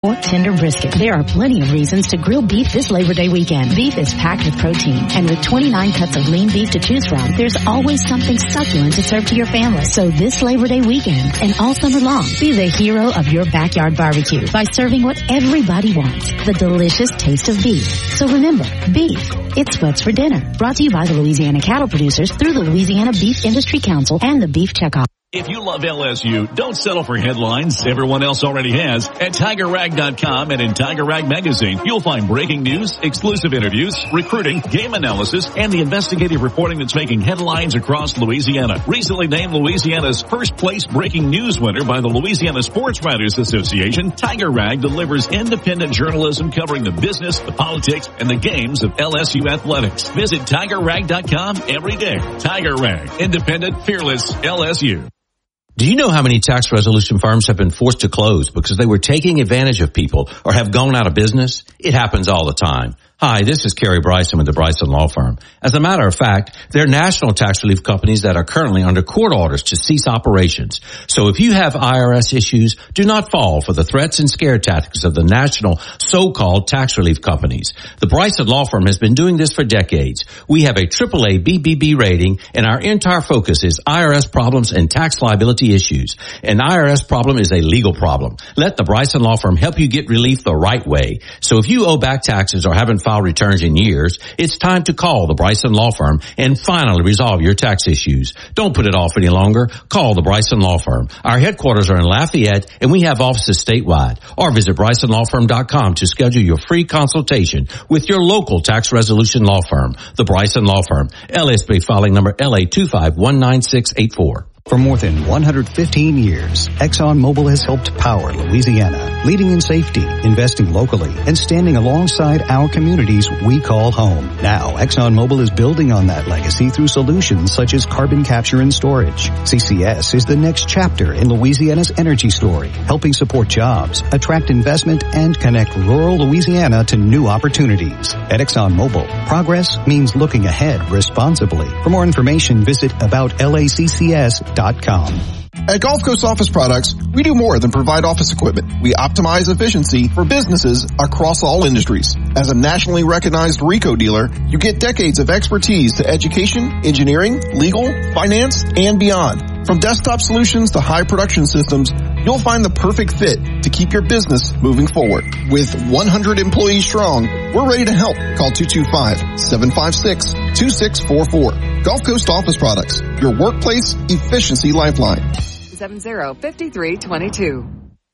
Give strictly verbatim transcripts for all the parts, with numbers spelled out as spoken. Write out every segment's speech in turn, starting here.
or tender brisket. There are plenty of reasons to grill beef this Labor Day weekend. Beef is packed with protein, and with twenty-nine cuts of lean beef to choose from, there's always something succulent to serve to your family. So this Labor Day weekend and all summer long, be the hero of your backyard barbecue by serving what everybody wants, the delicious taste of beef. So remember, beef, it's what's for dinner. Brought to you by the Louisiana Cattle Producers through the Louisiana Beef Industry Council and the Beef Checkoff. If you love L S U, don't settle for headlines everyone else already has. At Tiger Rag dot com and in Tiger Rag Magazine, you'll find breaking news, exclusive interviews, recruiting, game analysis, and the investigative reporting that's making headlines across Louisiana. Recently named Louisiana's first place breaking news winner by the Louisiana Sports Writers Association, Tiger Rag delivers independent journalism covering the business, the politics, and the games of L S U athletics. Visit Tiger Rag dot com every day. Tiger Rag, independent, fearless L S U. Do you know how many tax resolution firms have been forced to close because they were taking advantage of people or have gone out of business? It happens all the time. Hi, this is Kerry Bryson with the Bryson Law Firm. As a matter of fact, they're national tax relief companies that are currently under court orders to cease operations. So if you have I R S issues, do not fall for the threats and scare tactics of the national so-called tax relief companies. The Bryson Law Firm has been doing this for decades. We have a triple A B B B rating, and our entire focus is I R S problems and tax liability issues. An I R S problem is a legal problem. Let the Bryson Law Firm help you get relief the right way. So if you owe back taxes or haven't filed returns in years, it's time to call the Bryson Law Firm and finally resolve your tax issues. Don't put it off any longer. Call the Bryson Law Firm. Our headquarters are in Lafayette, and we have offices statewide. Or visit Bryson Law Firm dot com to schedule your free consultation with your local tax resolution law firm. The Bryson Law Firm. L S B filing number L A two five one nine six eight four. For more than one hundred fifteen years, ExxonMobil has helped power Louisiana, leading in safety, investing locally, and standing alongside our communities we call home. Now, ExxonMobil is building on that legacy through solutions such as carbon capture and storage. C C S is the next chapter in Louisiana's energy story, helping support jobs, attract investment, and connect rural Louisiana to new opportunities. At ExxonMobil, progress means looking ahead responsibly. For more information, visit about L A C C S dot com. At Gulf Coast Office Products, we do more than provide office equipment. We optimize efficiency for businesses across all industries. As a nationally recognized RICO dealer, you get decades of expertise to education, engineering, legal, finance, and beyond. From desktop solutions to high production systems, you'll find the perfect fit to keep your business moving forward. With one hundred employees strong, we're ready to help. Call two two five, seven five six, two six four four. Gulf Coast Office Products, your workplace efficiency lifeline. seven zero, five three two two.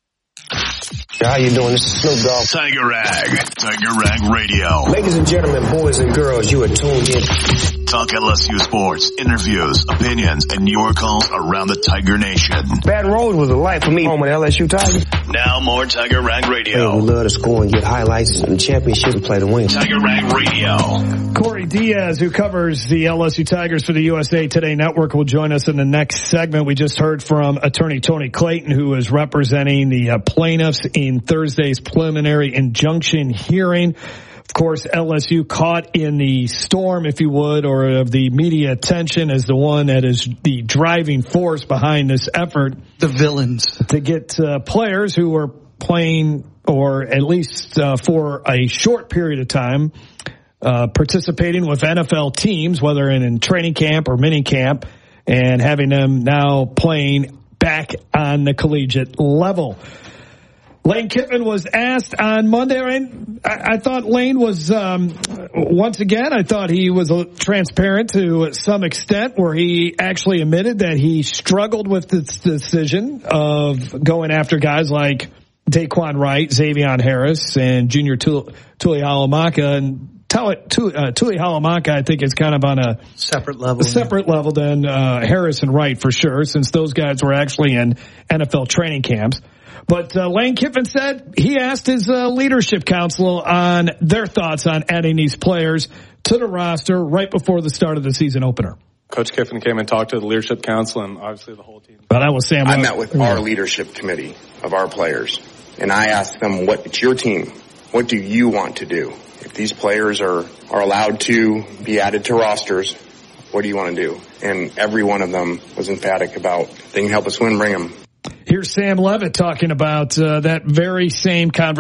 How you doing? This is Snoop Dogg. Tiger Rag. Tiger Rag Radio. Ladies and gentlemen, boys and girls, you are tuned in. Talk L S U sports, interviews, opinions, and your calls around the Tiger Nation. Baton Rouge was a life for me home with L S U Tigers. Now more Tiger Rag Radio. Hey, we love to score and get highlights and championships and play to win. Tiger Rag Radio. Corey Diaz, who covers the L S U Tigers for the U S A Today Network, will join us in the next segment. We just heard from attorney Tony Clayton, who is representing the uh, plaintiffs in Thursday's preliminary injunction hearing. Of course, L S U caught in the storm, if you would, or of the media attention as the one that is the driving force behind this effort. The villains. To get uh, players who were playing, or at least uh, for a short period of time, uh, participating with N F L teams, whether in, in training camp or mini camp, and having them now playing back on the collegiate level. Lane Kiffin was asked on Monday, and I, I thought Lane was, um, once again, I thought he was transparent to some extent, where he actually admitted that he struggled with this decision of going after guys like Daquan Wright, Xavion Harris, and Junior Tuli Halamaka. And Tuli Halamaka, I think, is kind of on a separate level, a separate level than uh, Harris and Wright for sure, since those guys were actually in N F L training camps. But uh, Lane Kiffin said he asked his uh, leadership council on their thoughts on adding these players to the roster right before the start of the season opener. Coach Kiffin came and talked to the leadership council and obviously the whole team. But that was Sam. I met with our leadership committee of our players, and I asked them, "What? It's your team. What do you want to do? If these players are are allowed to be added to rosters, what do you want to do?" And every one of them was emphatic about, "They can help us win, bring them." Here's Sam Levitt talking about uh, that very same conversation.